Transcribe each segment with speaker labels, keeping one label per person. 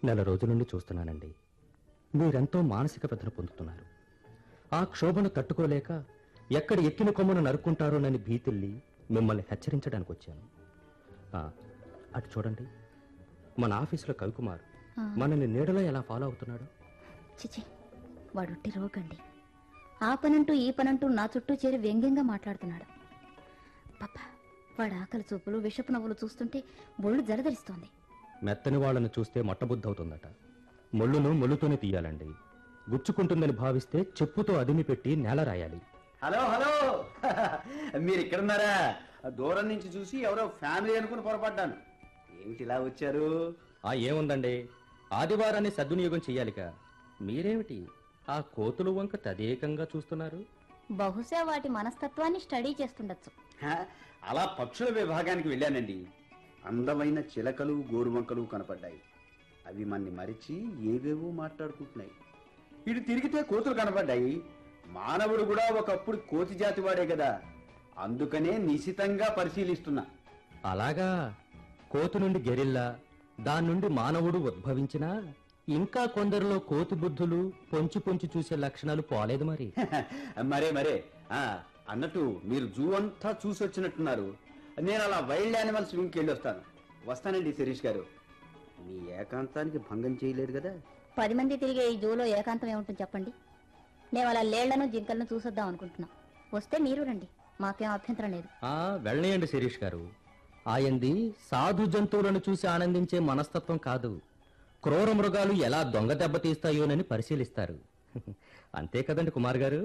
Speaker 1: నెల రోజుల నుండి చూస్తున్నానండి. మీరెంతో మానసిక వ్యధను పొందుతున్నారు. ఆ క్షోభను తట్టుకోలేక ఎక్కడ ఎక్కిన కొమ్మను నరుక్కుంటారోనని భీతిల్లి మిమ్మల్ని హెచ్చరించడానికి వచ్చాను. అటు చూడండి, మన ఆఫీసులో కవికుమార్ మనల్ని నీడలో ఎలా ఫాలో అవుతున్నాడు.
Speaker 2: చిచి, వాడొట్టి రోగండి. ఆ పనంటూ ఈ పనంటూ నా చుట్టూ చేరి వ్యంగ్యంగా మాట్లాడుతున్నాడు. పాప, వాడు ఆకలి చూపులు విషపు నవ్వులు చూస్తుంటే బొళ్ళు జలధరిస్తోంది.
Speaker 1: మెత్తని వాళ్ళను చూస్తే మొట్టబుద్ధి అవుతుందట. ముళ్ళును ముళ్ళుతోనే తీయాలండి. గుచ్చుకుంటుందని భావిస్తే చెప్పుతో అదిమి పెట్టి నేల రాయాలి.
Speaker 3: హలో హలో, మీరు ఇక్కడున్నారా? దూరం నుంచి చూసి ఎవరో ఫ్యామిలీ అనుకుని పొరపడ్డాను. ఏమిటిలా వచ్చారు?
Speaker 1: ఏముందండి, ఆదివారాన్ని సద్వినియోగం చెయ్యాలిగా. మీరేమిటి ఆ కోతులు వంక తదేకంగా చూస్తున్నారు?
Speaker 2: బహుశా వాటి మనస్తత్వాన్ని స్టడీ చేస్తుండొచ్చు.
Speaker 3: అలా పక్షుల విభాగానికి వెళ్ళానండి. అందమైన చిలకలు గోరువంకలు కనపడ్డాయి. అవి మన్ని మరిచి ఏవేవో మాట్లాడుకుంటున్నాయి. ఇటు తిరిగితే కోతులు కనపడ్డాయి. మానవుడు కూడా ఒకప్పుడు కోతి జాతి వాడే కదా, అందుకనే నిశితంగా పరిశీలిస్తున్నా.
Speaker 1: అలాగా? కోతి నుండి గెరిల్లా, దాని నుండి మానవుడు ఉద్భవించినా ఇంకా కొందరిలో కోతి బుద్ధులు పొంచి పొంచి చూసే లక్షణాలు పోలేదు మరి.
Speaker 3: మరే అన్నట్టు మీరు జూ అంతా చూసి వచ్చినట్టున్నారు. నేను అలా వైల్డ్ యానిమల్స్ వింగ్కి వెళ్ళి వస్తానండి శిరీష్ గారు. మీ ఏకాంతానికి భంగం చేయలేదు కదా?
Speaker 2: 10 మంది తిరిగే ఈ జూలో ఏకాంతం ఏముంటుంది చెప్పండి. మేము అలా లేళ్లను జింకలను చూసొద్దాం అనుకుంటున్నాం. వస్తే మీరు రండి, మాకేం అభ్యంతరం లేదు.
Speaker 1: వెళ్ళనియండి శిరీష్ గారు. ఆయంది సాధు జంతువులను చూసి ఆనందించే మనస్తత్వం కాదు. క్రూర మృగాలు ఎలా దొంగ దెబ్బతీస్తాయోనని పరిశీలిస్తారు. అంతే కదండి కుమార్ గారు?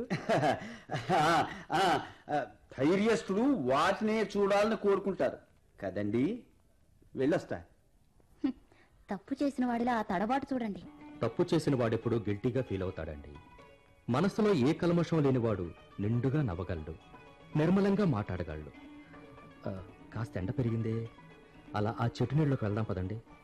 Speaker 3: ధైర్యస్తులు వాటినే చూడాలని కోరుకుంటారు కదండి. వెళ్ళొస్తా.
Speaker 2: తప్పు చేసిన వాడిలా ఆ తడబాటు చూడండి.
Speaker 1: తప్పు చేసిన వాడెప్పుడు గిల్టీగా ఫీల్ అవుతాడండి. మనసులో ఏ కల్మషం లేనివాడు నిండుగా నవ్వగలడు, నిర్మలంగా మాట్లాడగలడు. కాస్త ఎండ పెరిగిందే, అలా ఆ చెట్టు నీళ్ళలోకి వెళ్దాం పదండి.